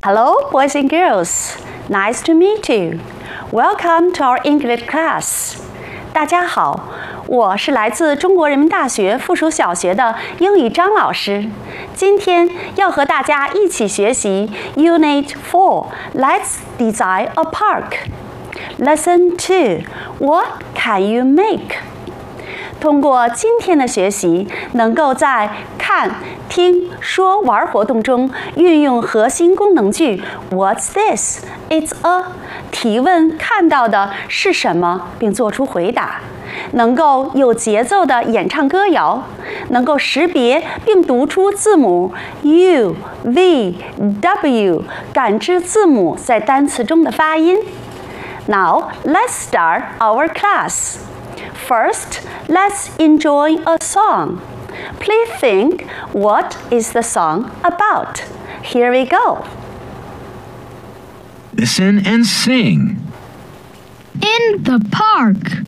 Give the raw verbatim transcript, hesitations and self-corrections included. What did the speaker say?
Hello, boys and girls. Nice to meet you. Welcome to our English class. 大家好，我是来自中国人民大学附属小学的英语张老师。今天要和大家一起学习 Unit four. Let's design a park. Lesson two. What can you make? 通过今天的学习，能够在看、听、说、玩活动中运用核心功能句 What's this? It's a 提问看到的是什么，并做出回答。能够有节奏的演唱歌谣，能够识别并读出字母 U, V, W， 感知字母在单词中的发音。Now, let's start our class. First, let's enjoy a song. Please think, what is the song about? Here we go. Listen and sing. In the park.